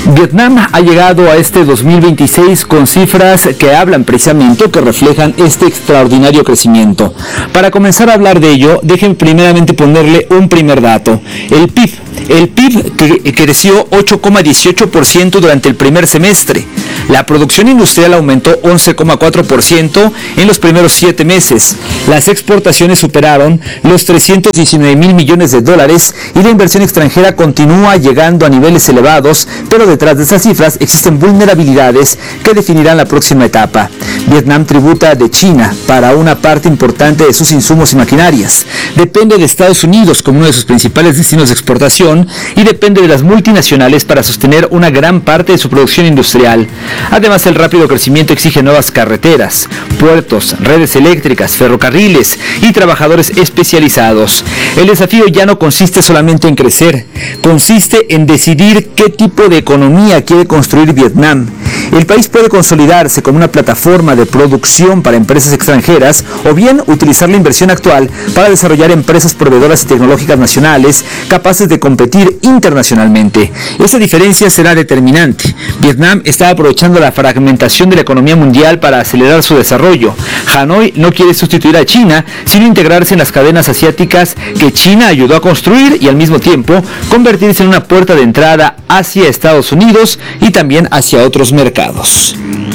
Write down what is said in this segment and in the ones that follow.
Vietnam ha llegado a este 2026 con cifras que hablan precisamente, que reflejan este extraordinario crecimiento. Para comenzar a hablar de ello, déjenme primeramente ponerle un primer dato. El PIB que creció 8,18% durante el primer semestre. La producción industrial aumentó 11,4% en los primeros 7 meses. Las exportaciones superaron los 319 mil millones de dólares y la inversión extranjera continúa llegando a niveles elevados, pero detrás de esas cifras existen vulnerabilidades que definirán la próxima etapa. Vietnam tributa de China para una parte importante de sus insumos y maquinarias. Depende de Estados Unidos como uno de sus principales destinos de exportación y depende de las multinacionales para sostener una gran parte de su producción industrial. Además, el rápido crecimiento exige nuevas carreteras, puertos, redes eléctricas, ferrocarriles y trabajadores especializados. El desafío ya no consiste solamente en crecer, consiste en decidir qué tipo de economía quiere construir Vietnam. El país puede consolidarse como una plataforma de producción para empresas extranjeras o bien utilizar la inversión actual para desarrollar empresas proveedoras y tecnológicas nacionales capaces de competir internacionalmente. Esa diferencia será determinante. Vietnam está aprovechando la fragmentación de la economía mundial para acelerar su desarrollo. Hanoi no quiere sustituir a China, sino integrarse en las cadenas asiáticas que China ayudó a construir y al mismo tiempo convertirse en una puerta de entrada hacia Estados Unidos y también hacia otros mercados.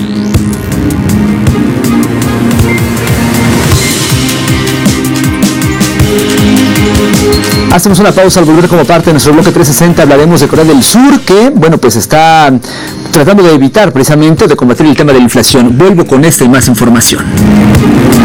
Hacemos una pausa. Al volver como parte de nuestro bloque 360 hablaremos de Corea del Sur, que, bueno, pues está tratando de evitar precisamente, de combatir el tema de la inflación. Vuelvo con esta y más información.